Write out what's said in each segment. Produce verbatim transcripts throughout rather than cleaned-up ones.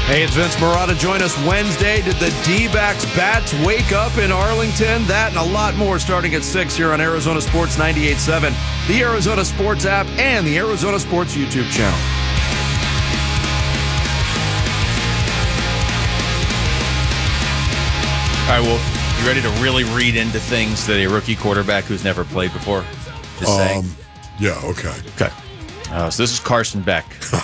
Hey, it's Vince Marotta. Join us Wednesday. Did the D-backs bats wake up in Arlington? That and a lot more starting at six here on Arizona Sports ninety-eight point seven, the Arizona Sports app, and the Arizona Sports YouTube channel. All right, Wolf, you ready to really read into things that a rookie quarterback who's never played before is um, saying? Yeah, okay. Okay. Uh, so this is Carson Beck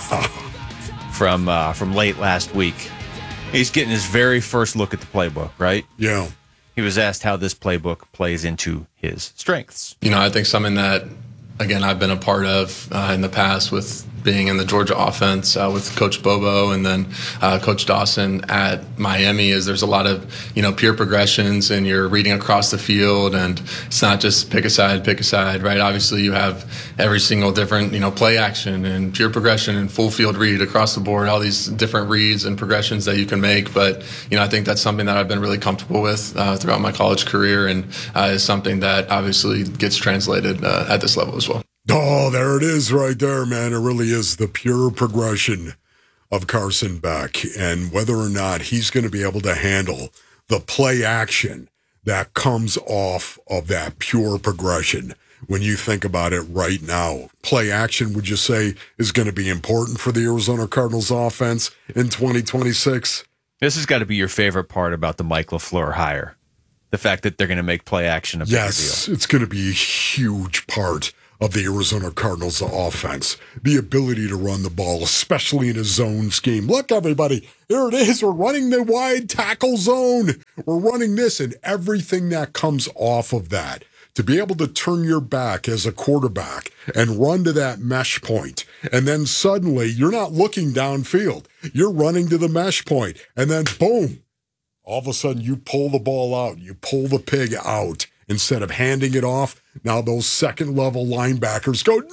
from uh, from late last week. He's getting his very first look at the playbook, right? Yeah. He was asked how this playbook plays into his strengths. You know, I think something that, again, I've been a part of uh, in the past with being in the Georgia offense uh, with Coach Bobo and then uh, Coach Dawson at Miami is there's a lot of, you know, pure progressions and you're reading across the field and it's not just pick a side, pick a side, right? Obviously you have every single different, you know, play action and pure progression and full field read across the board, all these different reads and progressions that you can make. But, you know, I think that's something that I've been really comfortable with uh, throughout my college career and uh, is something that obviously gets translated uh, at this level as well. Oh, there it is right there, man. It really is the pure progression of Carson Beck and whether or not he's going to be able to handle the play action that comes off of that pure progression. When you think about it right now, play action, would you say, is going to be important for the Arizona Cardinals offense in twenty twenty-six? This has got to be your favorite part about the Mike LaFleur hire. The fact that they're going to make play action a bigger yes, deal. It's going to be a huge part of the Arizona Cardinals offense. The ability to run the ball, especially in a zone scheme. Look, everybody, here it is. We're running the wide tackle zone. We're running this and everything that comes off of that. To be able to turn your back as a quarterback and run to that mesh point, and then suddenly you're not looking downfield. You're running to the mesh point, and then boom, all of a sudden you pull the ball out. You pull the pig out. Instead of handing it off, now those second-level linebackers go,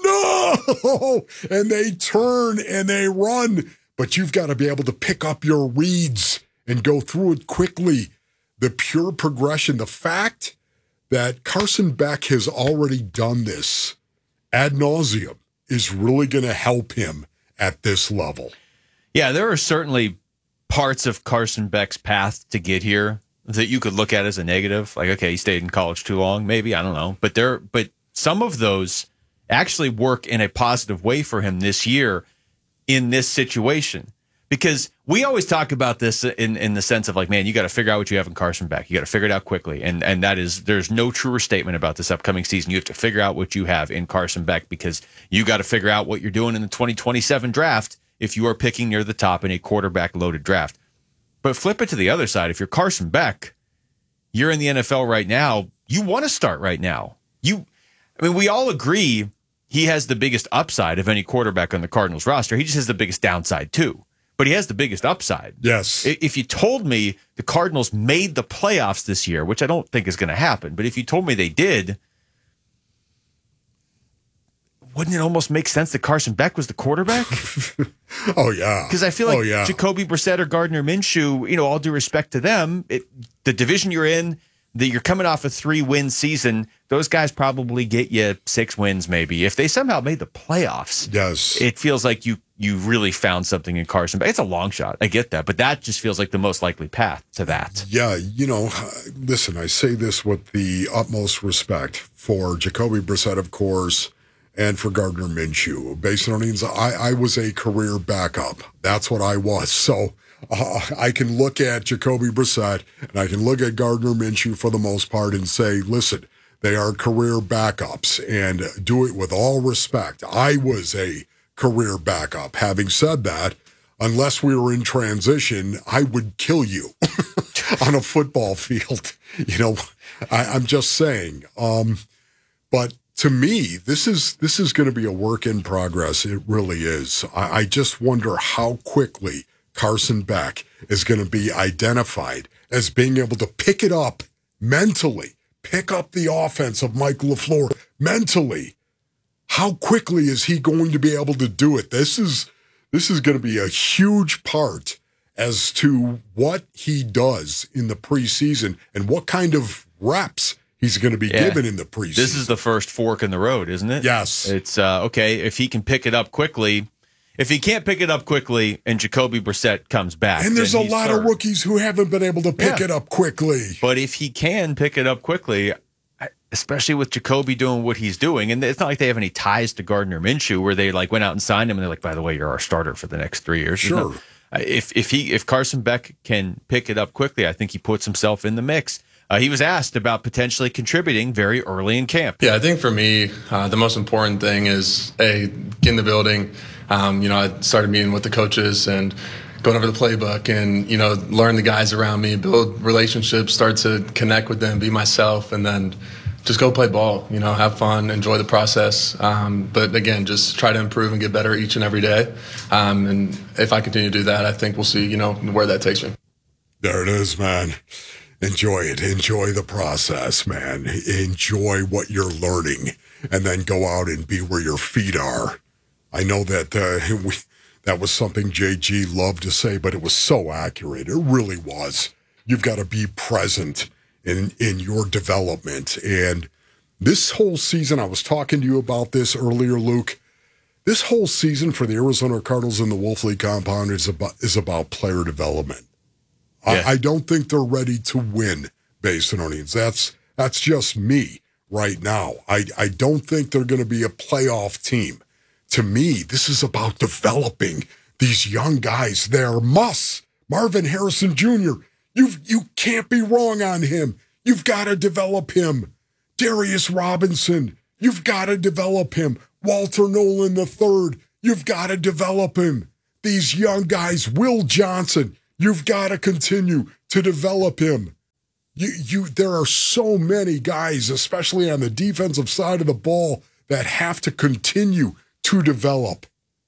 no! And they turn and they run. But you've got to be able to pick up your reads and go through it quickly. The pure progression, the fact that Carson Beck has already done this ad nauseum is really going to help him at this level. Yeah, there are certainly parts of Carson Beck's path to get here that you could look at as a negative. Like, okay, he stayed in college too long, maybe, I don't know. But there, but some of those actually work in a positive way for him this year in this situation. Because we always talk about this in, in the sense of like, man, you got to figure out what you have in Carson Beck. You got to figure it out quickly. And and that is, there's no truer statement about this upcoming season. You have to figure out what you have in Carson Beck because you got to figure out what you're doing in the twenty twenty-seven draft if you are picking near the top in a quarterback-loaded draft. But flip it to the other side. If you're Carson Beck, you're in the N F L right now. You want to start right now. You, I mean, we all agree he has the biggest upside of any quarterback on the Cardinals roster. He just has the biggest downside too. But he has the biggest upside. Yes. If you told me the Cardinals made the playoffs this year, which I don't think is going to happen, but if you told me they did, wouldn't it almost make sense that Carson Beck was the quarterback? Oh, yeah. Because I feel like oh, yeah. Jacoby Brissett or Gardner Minshew, you know, all due respect to them, it, the division you're in, that you're coming off a three-win season, those guys probably get you six wins maybe. If they somehow made the playoffs, yes, it feels like you you really found something in Carson Beck. It's a long shot. I get that. But that just feels like the most likely path to that. Yeah, you know, listen, I say this with the utmost respect for Jacoby Brissett, of course, and for Gardner Minshew. Based on these, I, I was a career backup. That's what I was. So uh, I can look at Jacoby Brissett and I can look at Gardner Minshew for the most part and say, listen, they are career backups and do it with all respect. I was a career backup. Having said that, unless we were in transition, I would kill you on a football field. You know, I, I'm just saying. Um, but to me, this is this is going to be a work in progress. It really is. I, I just wonder how quickly Carson Beck is going to be identified as being able to pick it up mentally, pick up the offense of Mike LaFleur mentally. How quickly is he going to be able to do it? This is this is going to be a huge part as to what he does in the preseason and what kind of reps he's going to be yeah. given in the preseason. This is the first fork in the road, isn't it? Yes. It's, uh, okay, if he can pick it up quickly, if he can't pick it up quickly and Jacoby Brissett comes back. And there's a then he's lot hurt. of rookies who haven't been able to pick Yeah. it up quickly. But if he can pick it up quickly, especially with Jacoby doing what he's doing, and it's not like they have any ties to Gardner Minshew where they like went out and signed him and they're like, by the way, you're our starter for the next three years. Sure. No, if if he if Carson Beck can pick it up quickly, I think he puts himself in the mix. Uh, he was asked about potentially contributing very early in camp. Yeah, I think for me, uh, the most important thing is a get in the building. Um, you know, I started meeting with the coaches and going over the playbook and, you know, learn the guys around me, build relationships, start to connect with them, be myself, and then just go play ball, you know, have fun, enjoy the process. Um, but again, just try to improve and get better each and every day. Um, and if I continue to do that, I think we'll see, you know, where that takes me. There it is, man. Enjoy it. Enjoy the process, man. Enjoy what you're learning and then go out and be where your feet are. I know that uh, we, that was something J G loved to say, but it was so accurate. It really was. You've got to be present in, in your development. And this whole season, I was talking to you about this earlier, Luke. This whole season for the Arizona Cardinals in the Wolf League compound is about, is about player development. Yeah. I, I don't think they're ready to win, Basinonians. That's that's just me right now. I, I don't think they're going to be a playoff team. To me, this is about developing these young guys. They're musts. Marvin Harrison Junior, you you can't be wrong on him. You've got to develop him. Darius Robinson, you've got to develop him. Walter Nolan the third, you've got to develop him. These young guys, Will Johnson, you've got to continue to develop him. You, you, there are so many guys, especially on the defensive side of the ball, that have to continue to develop.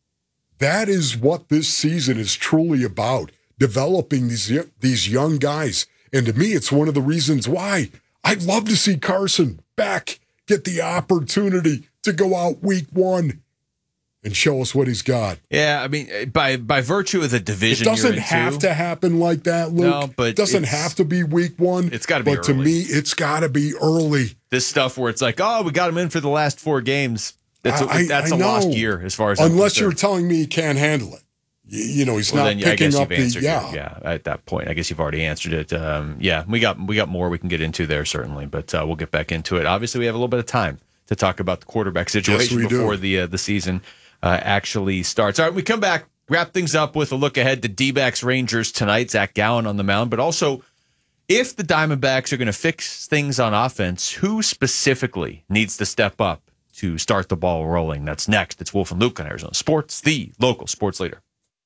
That is what this season is truly about, developing these, these young guys. And to me, it's one of the reasons why I'd love to see Carson Beck get the opportunity to go out week one and show us what he's got. Yeah, I mean, by by virtue of the division, It doesn't you're have into, to happen like that, Luke. No, but it doesn't it's- have to be week one. It's gotta be But to early. me, it's got to be early. This stuff where it's like, oh, we got him in for the last four games. That's a, I- I- that's I a lost know. year as far as I'm Unless you're concerned. telling me he can't handle it. You, you know, he's Well, not then, yeah, I picking guess up you've the answered yeah. it. Yeah, at that point, I guess you've already answered it. Um, yeah, we got we got more we can get into there certainly, but uh, we'll get back into it. Obviously, we have a little bit of time to talk about the quarterback situation we do. before the uh, the season uh, actually starts. All right, we come back, wrap things up with a look ahead to D-backs Rangers tonight. Zach Gallen on the mound, but also if the Diamondbacks are going to fix things on offense, who specifically needs to step up to start the ball rolling? That's next. It's Wolf and Luke on Arizona Sports, the local sports leader.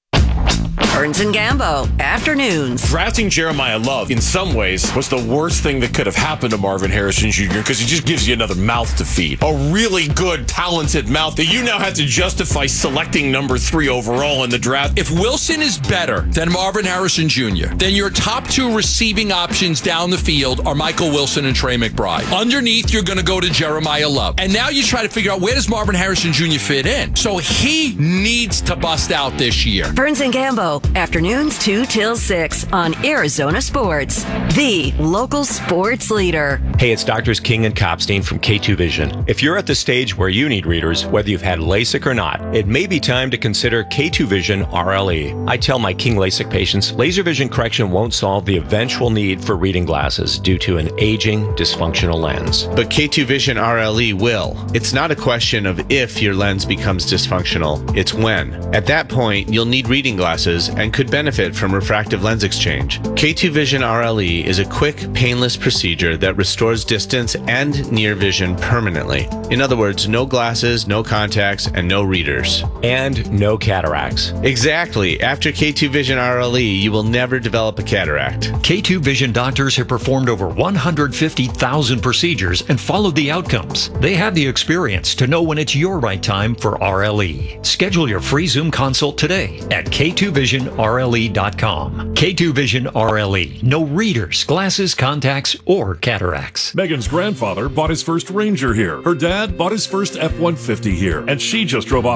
Burns and Gambo, afternoons. Drafting Jeremiah Love, in some ways, was the worst thing that could have happened to Marvin Harrison Junior because he just gives you another mouth to feed. A really good, talented mouth that you now have to justify selecting number three overall in the draft. If Wilson is better than Marvin Harrison Junior, then your top two receiving options down the field are Michael Wilson and Trey McBride. Underneath, you're going to go to Jeremiah Love. And now you try to figure out, where does Marvin Harrison Junior fit in? So he needs to bust out this year. Burns and Gambo, afternoons two till six on Arizona Sports, the local sports leader. Hey, it's Doctors King and Copstein from K two Vision. If you're at the stage where you need readers, whether you've had LASIK or not, it may be time to consider K two Vision R L E. I tell my King LASIK patients, laser vision correction won't solve the eventual need for reading glasses due to an aging, dysfunctional lens. But K two Vision R L E will. It's not a question of if your lens becomes dysfunctional, it's when. At that point, you'll need reading glasses and could benefit from refractive lens exchange. K two Vision R L E is a quick, painless procedure that restores distance and near vision permanently. In other words, no glasses, no contacts, and no readers. And no cataracts. Exactly. After K two Vision R L E, you will never develop a cataract. K two Vision doctors have performed over one hundred fifty thousand procedures and followed the outcomes. They have the experience to know when it's your right time for R L E. Schedule your free Zoom consult today at K two vision R L E dot com. K two Vision R L E. No readers, glasses, contacts, or cataracts. Megan's grandfather bought his first Ranger here. Her dad bought his first F one fifty here. And she just drove off the lot in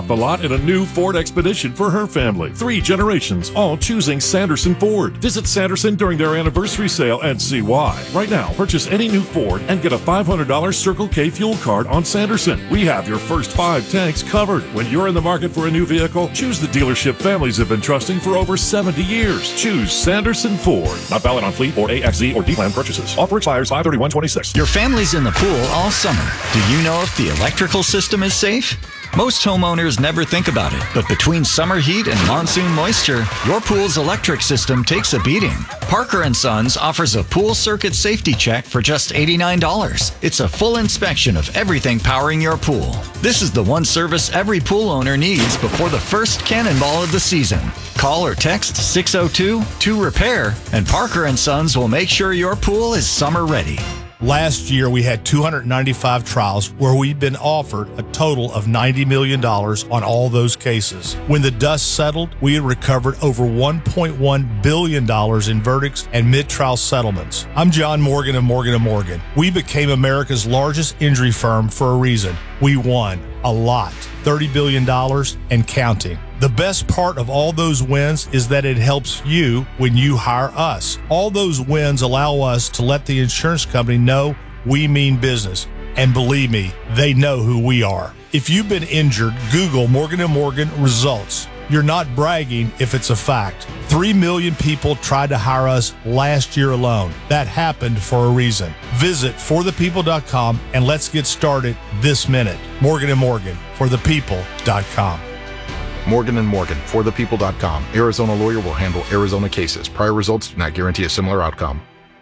in a new Ford Expedition for her family. Three generations, all choosing Sanderson Ford. Visit Sanderson during their anniversary sale and see why. Right now, purchase any new Ford and get a five hundred dollars Circle K fuel card on Sanderson. We have your first five tanks covered. When you're in the market for a new vehicle, choose the dealership families have been trusting for over seventy years. Choose Sanderson Ford. Not valid on fleet or A X Z or D-Plan purchases. Offer expires five thirty-one twenty-six. Your family's in the pool all summer. Do you know if the electrical system is safe? Most homeowners never think about it, but between summer heat and monsoon moisture, your pool's electric system takes a beating. Parker and Sons offers a pool circuit safety check for just eighty-nine dollars. It's a full inspection of everything powering your pool. This is the one service every pool owner needs before the first cannonball of the season. Call or text six oh two, two repair, and Parker and Sons will make sure your pool is summer ready. Last year, we had two hundred ninety-five trials where we'd been offered a total of ninety million dollars on all those cases. When the dust settled, we had recovered over one point one billion dollars in verdicts and mid-trial settlements. I'm John Morgan of Morgan and Morgan. We became America's largest injury firm for a reason. We won a lot, thirty billion dollars and counting. The best part of all those wins is that it helps you when you hire us. All those wins allow us to let the insurance company know we mean business. And believe me, they know who we are. If you've been injured, Google Morgan and Morgan results. You're not bragging if it's a fact. Three million people tried to hire us last year alone. That happened for a reason. Visit for the people dot com and let's get started this minute. Morgan and Morgan, for the people dot com. Morgan and Morgan, for the people dot com. Arizona lawyer will handle Arizona cases. Prior results do not guarantee a similar outcome.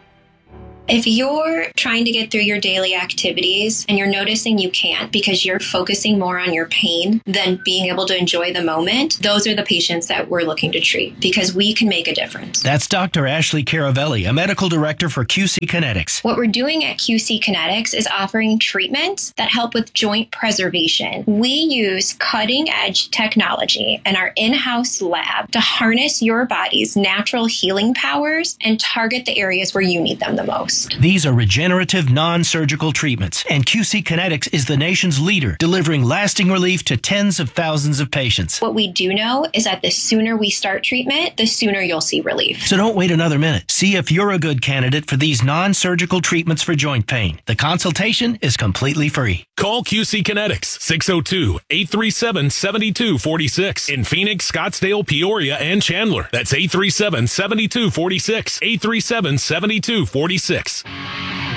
If you're trying to get through your daily activities and you're noticing you can't because you're focusing more on your pain than being able to enjoy the moment, those are the patients that we're looking to treat because we can make a difference. That's Doctor Ashley Caravelli, a medical director for Q C Kinetics. What we're doing at Q C Kinetics is offering treatments that help with joint preservation. We use cutting-edge technology in our in-house lab to harness your body's natural healing powers and target the areas where you need them the most. These are regenerative, non-surgical treatments, and Q C Kinetics is the nation's leader, delivering lasting relief to tens of thousands of patients. What we do know is that the sooner we start treatment, the sooner you'll see relief. So don't wait another minute. See if you're a good candidate for these non-surgical treatments for joint pain. The consultation is completely free. Call Q C Kinetics, six oh two, eight three seven, seven two four six in Phoenix, Scottsdale, Peoria, and Chandler. That's eight three seven, seven two four six, eight three seven, seven two four six.